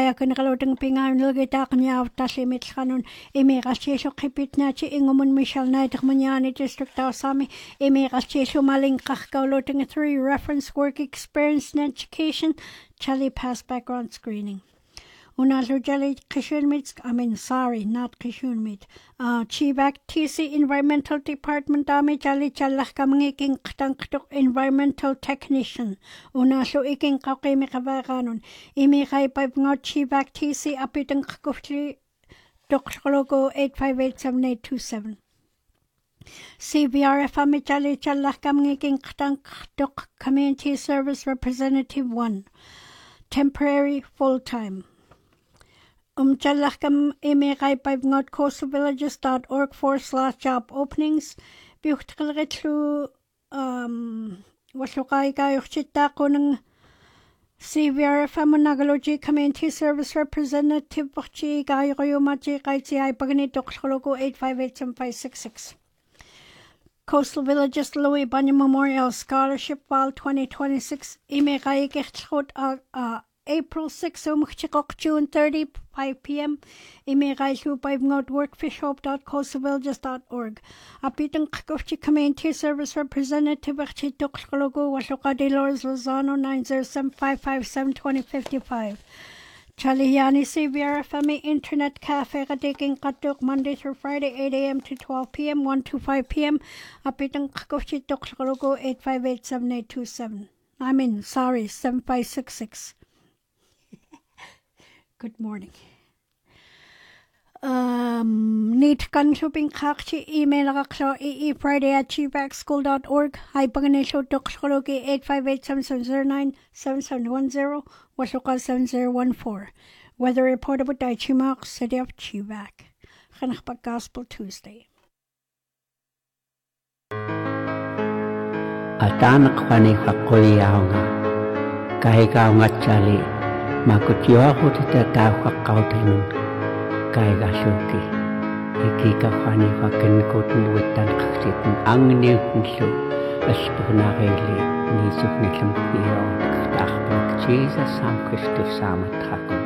Kayakanakaluting pinganulgitakanyaavtalimitlanun, Emigashiso Kipitnachi Ingumun Michel Naitakmaniani District Ausami, Emigashiso Malinkakaluting 3 reference work experience in education, Chali pass background screening. Unalujali Kishunmit, sorry, not Kishunmit. Chibak TC Environmental Department Dami Jali Chalakamangiking Ktanktuk Environmental Technician. Unalu Iking Kakimikavaganun. Imikai Pibngot Chibak TC Apitang Kufli Doklogo 8587827. CBRF Amijali Chalakamangiking Ktanktuk Community Service Representative 1. Temporary full-time. Jalakam emirai pibngot coastalvillages.org/job openings. Buchtelritlu waslukai yuchita kunang CVRF Amunagalogy Community Service Representative Bachi Gayumachi Kaiti Pagani Doksologo 8587566. Coastal Villages Louis Bunyan Memorial Scholarship Fall 2026 Emirai Gertrud April 6, June 30, 5 p.m. Emirai by workfishhope.coastalvillages.org. Apitan Kakofchi Community Service Representative Chitokologo Washoka de Lourdes Lozano 907-557-2055. Chaliani CVR Femi Internet Cafe Radiking Katuk Monday through Friday 8 a.m. to 12 p.m. 1 to 5 p.m. Apitan Kakofchi Tokologo 8587827. 7566. Good morning. Need Kanshuping Kakchi email Raksho Friday@chibbackschool.org. Hi Panganisho Dokshologi 858-7709-7710 Washoka 7014. Weather report about Daichimak, City of Chibak. Chanakpak Gospel Tuesday. Atanak Fani Hakoyaunga Kaigaunga Chali Makutioho Tatauka Kaigashoki Ikika Fani Hakan Kotu Witan Kaksitin Ang Newtonsu Espernareli Nisuk Nikam Kio Kachbak Jesus Sam Christus Samatrakun